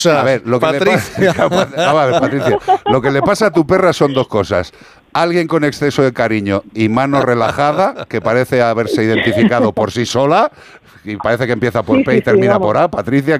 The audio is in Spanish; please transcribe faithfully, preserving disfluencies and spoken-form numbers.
A ver, lo que Patricia. Le pasa, a ver, Patricia, lo que le pasa a tu perra son dos cosas. Alguien con exceso de cariño y mano relajada, que parece haberse identificado por sí sola, y parece que empieza por Sí, P y sí, termina vamos. por A. Patricia,